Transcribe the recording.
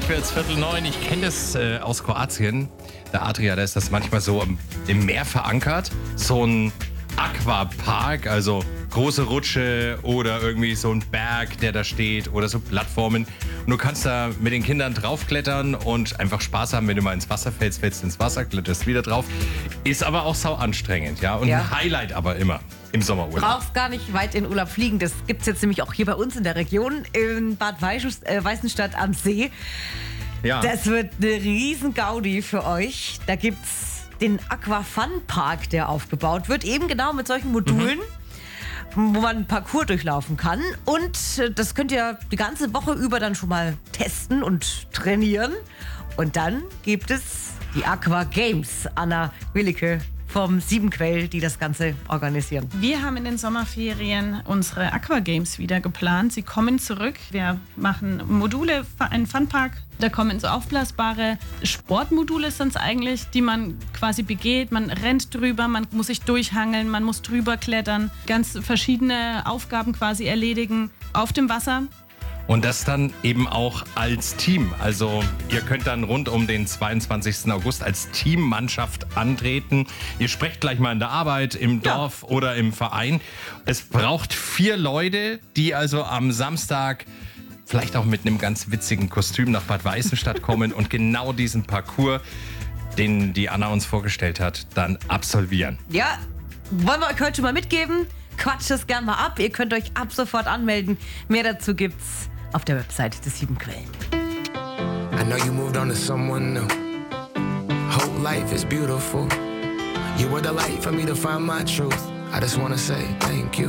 wird's 8:45. Ich kenne das aus Kroatien. Der Adria, da ist das manchmal so im Meer verankert. So ein Aquapark, also große Rutsche oder irgendwie so ein Berg, der da steht oder so Plattformen. Und du kannst da mit den Kindern draufklettern und einfach Spaß haben, wenn du mal ins Wasser fällst ins Wasser, kletterst wieder drauf. Ist aber auch sau anstrengend, ja. Und ein Highlight aber immer im Sommerurlaub. Brauchst gar nicht weit in Urlaub fliegen. Das gibt es jetzt nämlich auch hier bei uns in der Region, in Bad Weißenstadt am See. Ja. Das wird eine riesen Gaudi für euch. Da gibt's den Aquafun-Park, der aufgebaut wird. Eben genau mit solchen Modulen, wo man einen Parcours durchlaufen kann. Und das könnt ihr die ganze Woche über dann schon mal testen und trainieren. Und dann gibt es die Aqua Games. Anna Willicke vom Siebenquell, die das Ganze organisieren. Wir haben in den Sommerferien unsere Aqua Games wieder geplant. Sie kommen zurück. Wir machen Module, einen Funpark. Da kommen so aufblasbare Sportmodule sind es eigentlich, die man quasi begeht. Man rennt drüber, man muss sich durchhangeln, man muss drüber klettern. Ganz verschiedene Aufgaben quasi erledigen auf dem Wasser. Und das dann eben auch als Team. Also ihr könnt dann rund um den 22. August als Teammannschaft antreten. Ihr sprecht gleich mal in der Arbeit, im Dorf oder im Verein. Es braucht 4 Leute, die also am Samstag vielleicht auch mit einem ganz witzigen Kostüm nach Bad Weißenstadt kommen und genau diesen Parcours, den die Anna uns vorgestellt hat, dann absolvieren. Ja, wollen wir euch heute schon mal mitgeben? Quatscht es gern mal ab. Ihr könnt euch ab sofort anmelden. Mehr dazu gibt's auf der Website des Siebenquellen. I know you moved on to someone new. Whole life is beautiful. You were the light for me to find my truth. I just wanna say thank you.